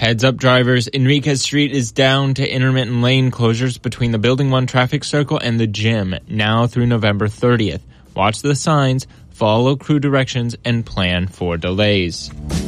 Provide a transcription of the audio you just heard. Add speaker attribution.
Speaker 1: Heads up, drivers. Enriquez Street is down to intermittent lane closures between the Building 1 traffic circle and the gym, now through November 30th. Watch the signs, follow crew directions, and plan for delays.